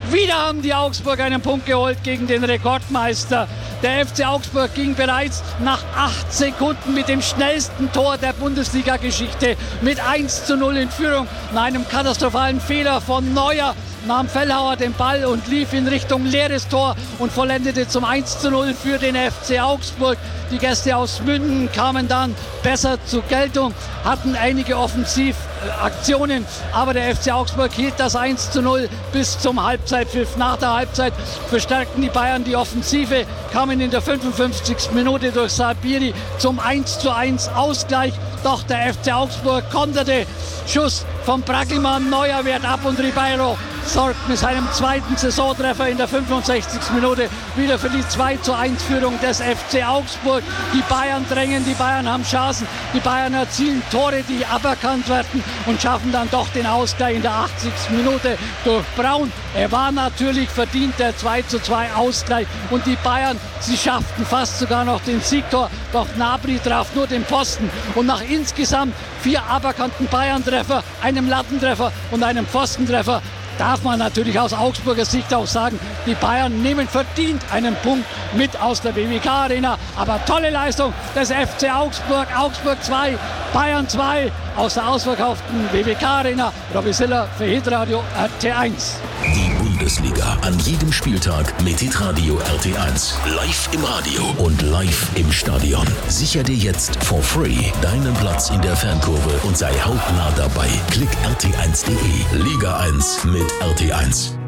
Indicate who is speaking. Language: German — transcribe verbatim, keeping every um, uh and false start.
Speaker 1: Wieder haben die Augsburger einen Punkt geholt gegen den Rekordmeister. Der F C Augsburg ging bereits nach acht Sekunden mit dem schnellsten Tor der Bundesliga-Geschichte mit eins zu null in Führung. Nach einem katastrophalen Fehler von Neuer nahm Fellhauer den Ball und lief in Richtung leeres Tor und vollendete zum eins zu null für den F C Augsburg. Die Gäste aus Münden kamen dann besser zur Geltung, hatten einige Offensivaktionen, aber der F C Augsburg hielt das eins zu null bis zum Halbzeitpfiff. Nach der Halbzeit verstärkten die Bayern die Offensive, kamen in der fünfundfünfzigsten Minute durch Sabiri zum eins zu eins Ausgleich. Doch der F C Augsburg konterte. Schuss von Brackelmann, Neuer wehrt ab und Ribeiro sorgt mit seinem zweiten Saisontreffer in der fünfundsechzigsten Minute wieder für die zwei zu eins Führung des F C Augsburg. Die Bayern drängen, die Bayern haben Chancen, die Bayern erzielen Tore, die aberkannt werden und schaffen dann doch den Ausgleich in der achtzigsten Minute durch Braun. Er war natürlich verdient, der zwei zu zwei Ausgleich, und die Bayern, sie schafften fast sogar noch den Siegtor, doch Gnabry traf nur den Pfosten, und nach insgesamt vier aberkannten Bayern-Treffer, einem Lattentreffer und einem Pfostentreffer darf man natürlich aus Augsburger Sicht auch sagen, die Bayern nehmen verdient einen Punkt mit aus der B W K-Arena. Aber tolle Leistung des F C Augsburg. Augsburg zwei, Bayern zwei aus der ausverkauften B W K-Arena. Robby Siller für Hitradio R T eins.
Speaker 2: Die Bundesliga an jedem Spieltag mit Hitradio R T eins. Live im Radio und live im Stadion. Sicher dir jetzt for free deinen Platz in der Fankurve und sei hautnah dabei. Klick r t eins punkt d e. Liga eins mit R T eins.